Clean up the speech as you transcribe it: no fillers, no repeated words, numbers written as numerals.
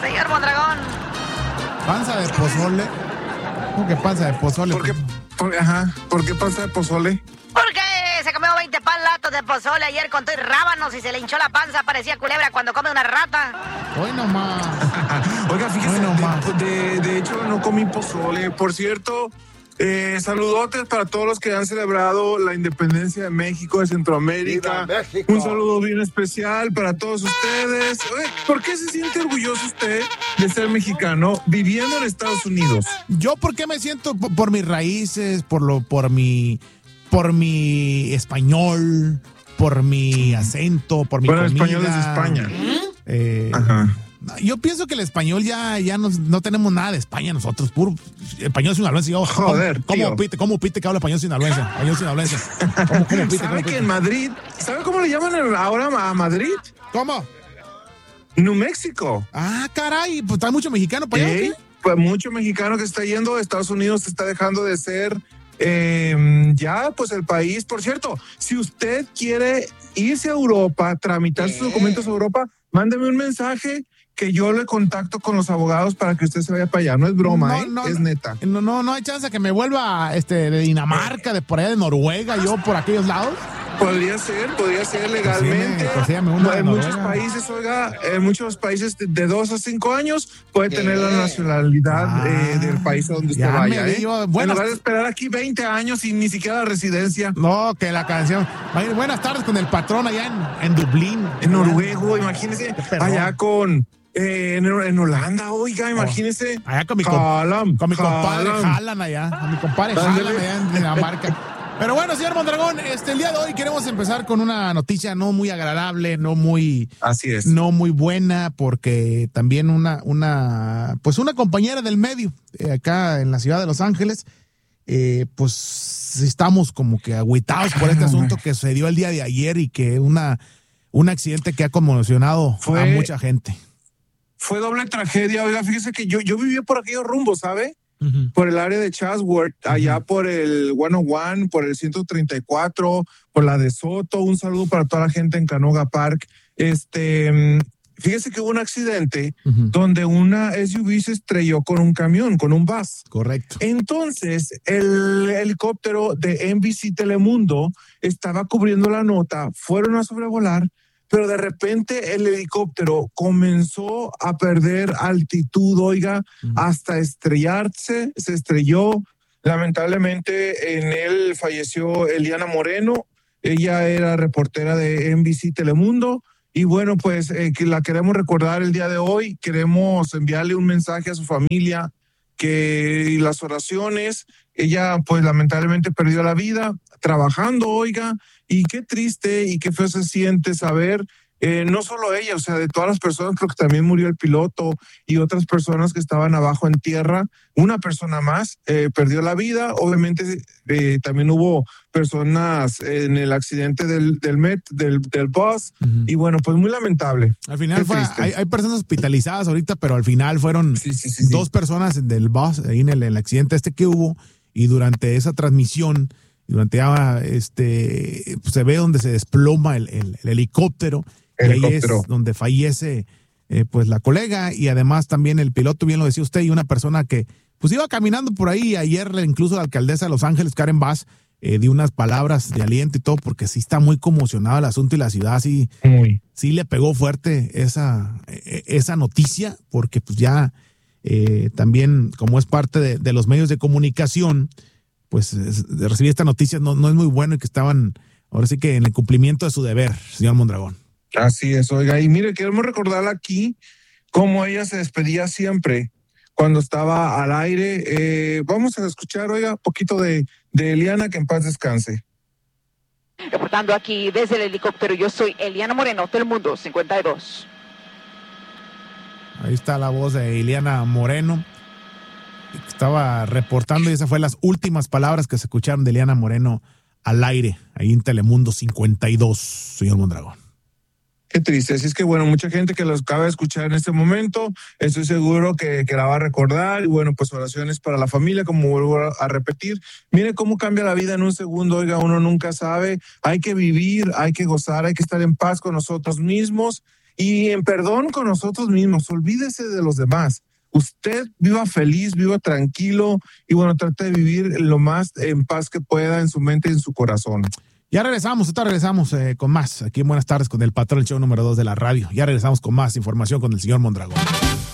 señor Mondragón. ¿Panza de pozole? ¿Cómo que panza de pozole? ¿Por qué panza de pozole? Porque se comió 20 latas de pozole ayer con todo y rábanos y se le hinchó la panza, parecía culebra cuando come una rata. Hoy nomás. Oiga, fíjese, de hecho no comí pozole. Por cierto, saludotes para todos los que han celebrado la independencia de México, de Centroamérica. México. Un saludo bien especial para todos ustedes. Oye, ¿por qué se siente orgulloso usted de ser mexicano viviendo en Estados Unidos? Yo, ¿por qué me siento? Por mis raíces, por mi español, por mi acento, por mi comida. Bueno, español es de España. Ajá. Yo pienso que el español ya no tenemos nada de España nosotros, puro español sinaloense. Joder, ¿Cómo pite que habla español sinaloense? ¿Cómo pite? ¿Sabe que en Madrid, ¿sabe cómo le llaman ahora a Madrid? ¿Cómo? New México. Ah, caray, pues está mucho mexicano para allá, ¿o qué? Pues mucho mexicano que está yendo, Estados Unidos está dejando de ser ya pues el país. Por cierto, si usted quiere irse a Europa, tramitar sus documentos a Europa, mándeme un mensaje que yo le contacto con los abogados para que usted se vaya para allá. No es broma, es neta. No hay chance que me vuelva de Dinamarca, de por allá de Noruega, yo por aquellos lados. Podría ser legalmente. En muchos países, oiga, en muchos países de 2 a 5 años puede tener la nacionalidad del país a donde usted vaya. En lugar de esperar aquí 20 años y ni siquiera la residencia. No, que la canción. Buenas tardes con el patrón allá en Dublín. En Noruego, imagínese. Allá con... en Holanda, oiga, imagínese. Allá con mi compadre Jalan allá. Con mi compadre Jalan allá en Dinamarca. Pero bueno, señor Mondragón, el día de hoy queremos empezar con una noticia no muy agradable, Así es. No muy buena, porque también una compañera del medio, acá en la ciudad de Los Ángeles, pues estamos como que agüitados por este asunto que sucedió el día de ayer y que un accidente que ha conmocionado a mucha gente. Fue doble tragedia, oiga, fíjese que yo viví por aquellos rumbos, ¿sabe? Por el área de Chatsworth, allá por el 101, por el 134, por la de Soto. Un saludo para toda la gente en Canoga Park. Fíjese que hubo un accidente donde una SUV se estrelló con un camión, con un bus. Correcto. Entonces, el helicóptero de NBC Telemundo estaba cubriendo la nota, fueron a sobrevolar, pero de repente el helicóptero comenzó a perder altitud, oiga, hasta estrellarse, se estrelló. Lamentablemente en él falleció Eliana Moreno, ella era reportera de NBC Telemundo, y bueno, pues que la queremos recordar el día de hoy, queremos enviarle un mensaje a su familia, que las oraciones, ella pues lamentablemente perdió la vida trabajando, oiga, y qué triste y qué feo se siente saber, no solo ella, o sea, de todas las personas, creo que también murió el piloto y otras personas que estaban abajo en tierra. Una persona más perdió la vida. Obviamente también hubo personas en el accidente del bus, y bueno, pues muy lamentable. Al final hay personas hospitalizadas ahorita, pero al final fueron dos personas del bus ahí en el accidente que hubo, y durante esa transmisión, se ve donde se desploma el helicóptero. Y ahí es donde fallece pues la colega, y además también el piloto, bien lo decía usted, y una persona que pues iba caminando por ahí. Ayer incluso la alcaldesa de Los Ángeles, Karen Bass, dio unas palabras de aliento y todo, porque sí está muy conmocionado el asunto, y la ciudad sí le pegó fuerte esa noticia, porque pues ya también, como es parte de los medios de comunicación, pues de recibir esta noticia no es muy bueno, y que estaban ahora sí que en el cumplimiento de su deber, señor Mondragón. Así es, oiga, y mire, queremos recordarle aquí cómo ella se despedía siempre cuando estaba al aire. Vamos a escuchar, oiga, un poquito de Eliana, que en paz descanse. Reportando aquí desde el helicóptero, yo soy Eliana Moreno, Telemundo 52. Ahí está la voz de Eliana Moreno, que estaba reportando, y esas fueron las últimas palabras que se escucharon de Eliana Moreno al aire, ahí en Telemundo 52, señor Mondragón. Qué triste. Así es que, bueno, mucha gente que los acaba de escuchar en este momento, estoy seguro que la va a recordar. Y bueno, pues oraciones para la familia, como vuelvo a repetir. Mire cómo cambia la vida en un segundo. Oiga, uno nunca sabe. Hay que vivir, hay que gozar, hay que estar en paz con nosotros mismos. y en perdón con nosotros mismos. Olvídese de los demás. Usted viva feliz, viva tranquilo y bueno, trate de vivir lo más en paz que pueda en su mente y en su corazón. Ya regresamos con más. Aquí en Buenas Tardes con el Patrón, el show número 2 de la radio. Ya regresamos con más información con el señor Mondragón.